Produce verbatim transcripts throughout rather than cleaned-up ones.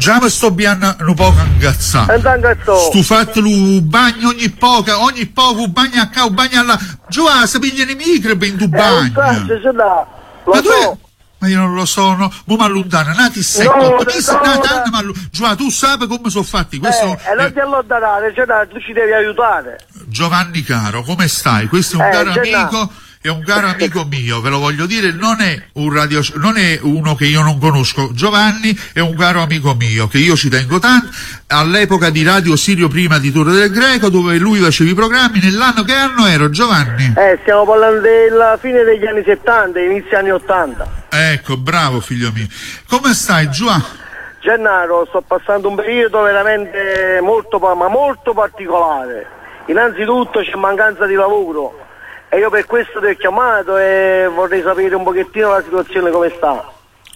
Già mi sto bianno un po' ingazzato. Stu fatto il bagno ogni poco, ogni poco un bagno a qua, un bagno alla... Già, si pigliano i microbi in tu bagno. Eh, ce l'ha. Lo Ma tu so. Ma io non lo so, no, mo m'allontana, nati secco, No, mi sta nati, ma Già, tu sai come sono fatti, questo... Eh, e non ti allontanare, cioè, tu ci devi aiutare. Giovanni caro, come stai? Questo è un Eh, caro ce l'ha. amico, è un caro amico mio, ve lo voglio dire, non è un radio, non è uno che io non conosco. Giovanni è un caro amico mio, che io ci tengo tanto, all'epoca di Radio Sirio prima di Torre del Greco, dove lui faceva i programmi, nell'anno che anno ero, Giovanni? Eh, stiamo parlando della fine degli anni settanta, inizio anni ottanta. Ecco, bravo figlio mio. Come stai, Giovanni? Gennaro, sto passando un periodo veramente molto, pa- ma molto particolare. Innanzitutto c'è mancanza di lavoro e io per questo ti ho chiamato e vorrei sapere un pochettino la situazione come sta.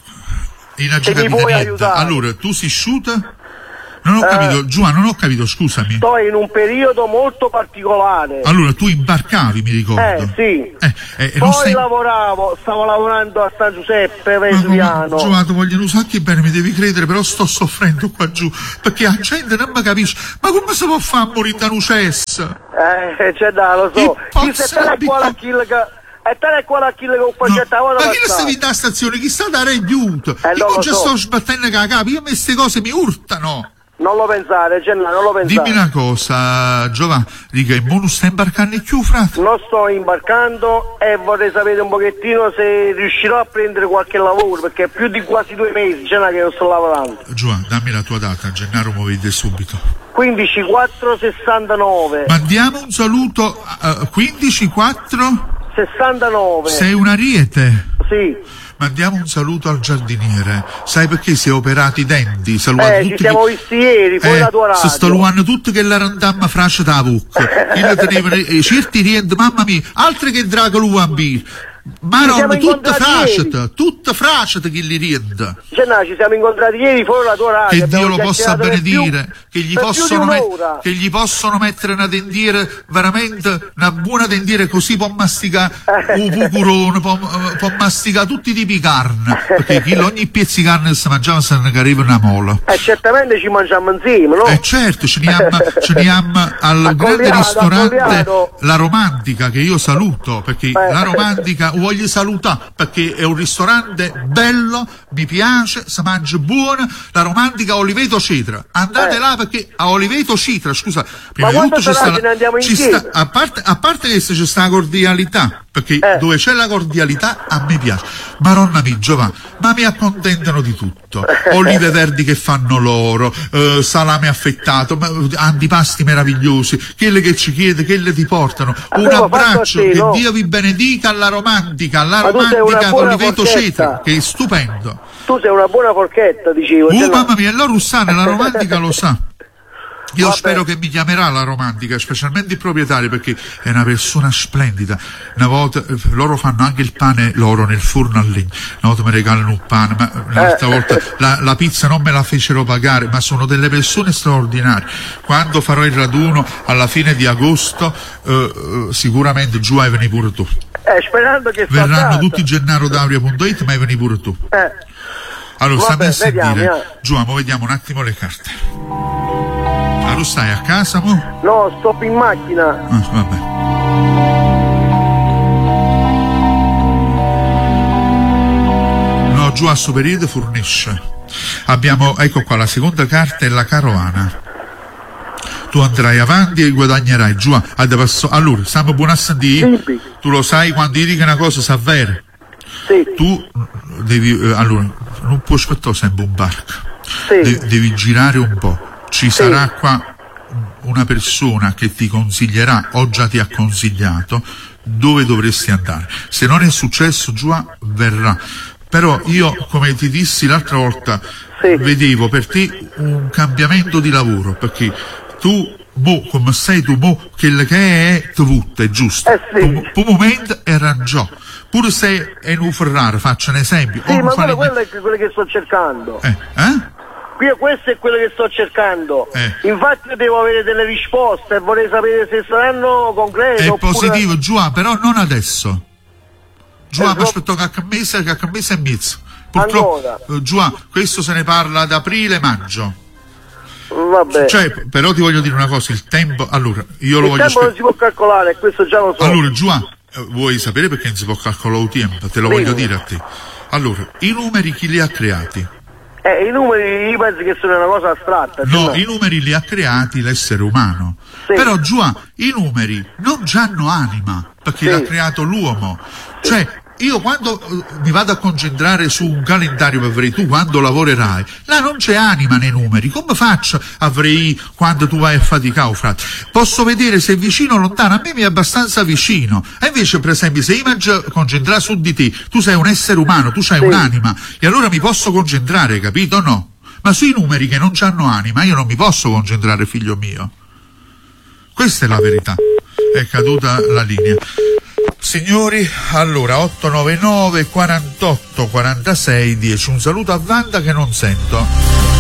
In Se mi puoi aiutare. Allora, tu sei sciuta? Non ho Eh. capito, Giovanni, non ho capito, scusami. Sto in un periodo molto particolare. Allora, tu imbarcavi, mi ricordo. Eh, sì. Eh, eh, Poi non stai... lavoravo, stavo lavorando a San Giuseppe, Vesuviano. Giovanni, ti voglio un sacco bene, mi devi credere, però sto soffrendo qua giù, perché la gente non mi capisce. Ma come si può fare a morire da un cesso? Eh, c'è da, lo so. Che Chi se te ne qua la kill che... E te ne qua la kill che ho No, facciata ma chi ne stavi da stazione? Chi sta da aiuto? Eh, io non non lo ci so. sto sbattendo con la capo, io a me queste cose mi urtano. Non lo pensare, Gennaro, non lo pensare. Dimmi una cosa, Giovanni, dica, il mondo sta imbarcando più, frate? Non sto imbarcando e vorrei sapere un pochettino se riuscirò a prendere qualche lavoro, perché è più di quasi due mesi, Gennaro, che non sto lavorando. Giovanni, dammi la tua data, Gennaro mi vede subito. quindici quattro sessantanove. Mandiamo un saluto, uh, quindici quattro... sessantanove. Sei un ariete? Sì. Mandiamo un saluto al giardiniere. Sai perché si è operati i denti? Salutati Eh, tutti ci siamo che... visti ieri, fuori la tua radio. Si sto luando tutto che la randamma frascia da bocca. Chi lo teneva, eh, certi riente, mamma mia, altri che Dracolo Vampiro. Ma Ci siamo non, tutta incontrati frasciata, tutta frasciata che li riende. Gennaro, ci siamo incontrati ieri fuori la tua radio. Che Dio abbiamo lo possa chiacchierato per benedire, più- che gli, per più di possono met- un'ora. che gli possono mettere una dendiere, veramente una buona dendiere, così può masticare un pucurone, può, può masticare tutti i tipi di carne, perché chi, ogni pezzo di carne che si mangiava se ne arriva una mola. Eh, certamente ci mangiamo insieme, no? Eh certo, ce ne abbiamo, ce ne abbiamo al grande Accogliato, ristorante accogliato. La Romantica, che io saluto, perché Eh. La Romantica voglio salutare, perché è un ristorante bello, mi piace, si mangia buono, La Romantica a Oliveto Citra. Andate Eh. là perché a Oliveto Citra, scusa, prima Ma di quando tutto c'è sarà sta, che ne andiamo ci insieme? sta a parte a parte che c'è sta la cordialità, perché Eh. dove c'è la cordialità a me piace. Maronna mia, Giovanni, ma mi accontentano di tutto. Olive verdi che fanno loro, eh, salame affettato, ma- antipasti meravigliosi, quelle che ci chiede, quelle ti portano. Un Abbiamo fatto abbraccio, a te, che no? Dio vi benedica alla Romantica, alla Ma tu sei una Romantica buona Oliveto forchetta. Cetra, che è stupendo. Tu sei una buona forchetta, dicevo. Oh Gennaro. mamma mia, la Russana, la Romantica lo sa. Io Vabbè. spero che mi chiamerà la Romantica, specialmente il proprietario, perché è una persona splendida. Una volta eh, loro fanno anche il pane loro nel forno a legna, una volta mi regalano un pane, ma l'altra Eh. volta la, la pizza non me la fecero pagare, ma sono delle persone straordinarie. Quando farò il raduno alla fine di agosto, eh, eh, sicuramente giù hai venire pure tu. Eh, sperando che sia Verranno stata. tutti gennarodauria punto it, ma hai venire pure tu. Eh. Allora, Vabbè, stammi a vediamo, sentire. eh. Giù, mo vediamo un attimo le carte. Allora, stai a casa, mo? No, sto in macchina. Ah, vabbè. No, giù a sto periodo fornisce. Abbiamo, ecco qua, la seconda carta è la carovana. Tu andrai avanti e guadagnerai giù. a- a- Allora, stiamo buoni a sentire. Sì. Tu lo sai quando ti dico una cosa sa vera. Sì, Tu devi, eh, allora, non puoi aspettare sempre un barco. sì. De- devi girare un po'. Ci sarà qua una persona che ti consiglierà, o già ti ha consigliato, dove dovresti andare. Se non è successo, giù verrà. Però io, come ti dissi l'altra volta, Sì. vedevo per te un cambiamento di lavoro, perché tu, mo, come sei tu, mo, quello che è, tu vutta, è giusto. Eh sì. Per un momento era già. Pure se è un Ferrari, faccio un esempio. Sì, o ma fare- quello, quello è quello che sto cercando. Eh, eh? Qui questo è quello che sto cercando. Eh. Infatti io devo avere delle risposte e vorrei sapere se saranno concrete. È oppure... positivo, giù, però non adesso. Giù, Eh, mi no. aspetto che a mese, che a mese e mezzo. Purtroppo, eh, Giuà, questo se ne parla ad aprile-maggio. Vabbè. Cioè, però ti voglio dire una cosa, il tempo, allora, io lo il voglio tempo spiegare. non si può calcolare, questo già lo so. Allora, Giuà, eh, vuoi sapere perché non si può calcolare il tempo? Te lo Sì. voglio dire a te. Allora, i numeri chi li ha creati? Eh, i numeri io penso che sono una cosa astratta. No, cioè i numeri li ha creati l'essere umano. Sì. Però Giuà, i numeri non hanno anima, perché Sì. li ha creato l'uomo. Cioè, io quando eh, mi vado a concentrare su un calendario per vedere tu quando lavorerai, là non c'è anima nei numeri. Come faccio a vedere quando tu vai a faticare, frate? Posso vedere se è vicino o lontano, a me mi è abbastanza vicino. E invece, per esempio, se io mi concentrare su di te, tu sei un essere umano, tu hai Sì. un'anima, e allora mi posso concentrare, capito o no? Ma sui numeri che non hanno anima io non mi posso concentrare, figlio mio. Questa è la verità. È caduta la linea. Signori, allora otto nove nove quarantotto quarantasei dieci. Un saluto a Wanda che non sento.